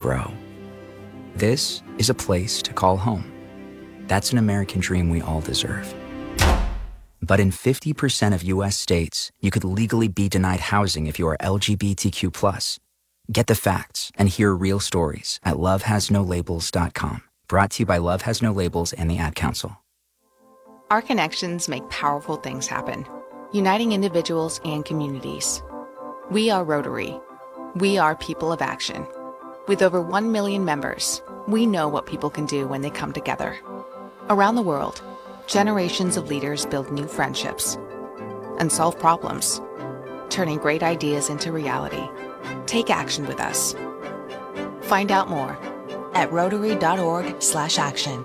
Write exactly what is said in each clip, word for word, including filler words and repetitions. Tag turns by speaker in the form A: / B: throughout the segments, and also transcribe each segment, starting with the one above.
A: grow. This is a place to call home. That's an American dream we all deserve. But in fifty percent of U S states, you could legally be denied housing if you are L G B T Q plus. Get the facts and hear real stories at love has no labels dot com. Brought to you by Love Has No Labels and the Ad Council.
B: Our connections make powerful things happen, uniting individuals and communities. We are Rotary. We are people of action. With over one million members, we know what people can do when they come together. Around the world, generations of leaders build new friendships and solve problems, turning great ideas into reality. Take action with us. Find out more at rotary.org slash action.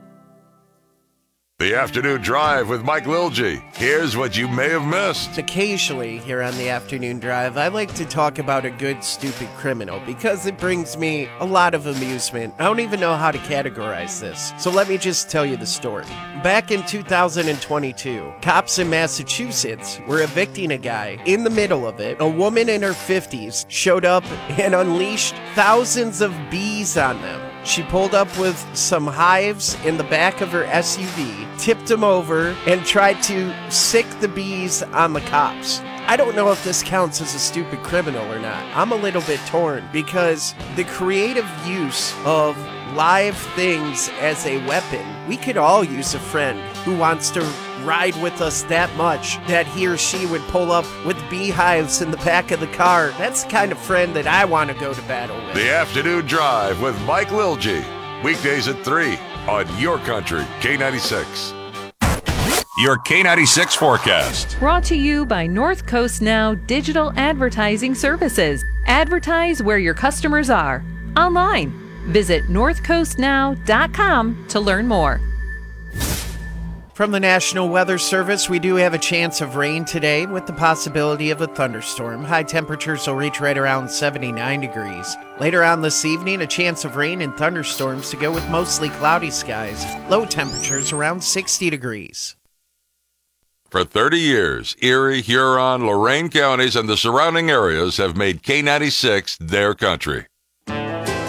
C: The Afternoon Drive with Mike Lilje. Here's what you may have missed.
D: Occasionally here on the Afternoon Drive, I like to talk about a good, stupid criminal because it brings me a lot of amusement. I don't even know how to categorize this, so let me just tell you the story. Back in two thousand twenty-two, cops in Massachusetts were evicting a guy. In the middle of it, a woman in her fifties showed up and unleashed thousands of bees on them. She pulled up with some hives in the back of her S U V, tipped them over, and tried to sick the bees on the cops. I don't know if this counts as a stupid criminal or not. I'm a little bit torn because the creative use of live things as a weapon, we could all use a friend who wants to ride with us that much that he or she would pull up with beehives in the back of the car. That's the kind of friend that I want to go to battle with.
C: The Afternoon Drive with Mike Lilje. Weekdays at three on Your Country, K ninety-six. Your K ninety-six forecast.
E: Brought to you by North Coast Now Digital Advertising Services. Advertise where your customers are. Online. Visit north coast now dot com to learn more.
D: From the National Weather Service, we do have a chance of rain today with the possibility of a thunderstorm. High temperatures will reach right around seventy-nine degrees. Later on this evening, a chance of rain and thunderstorms to go with mostly cloudy skies. Low temperatures around sixty degrees.
C: For thirty years, Erie, Huron, Lorain counties, and the surrounding areas have made K ninety-six their country.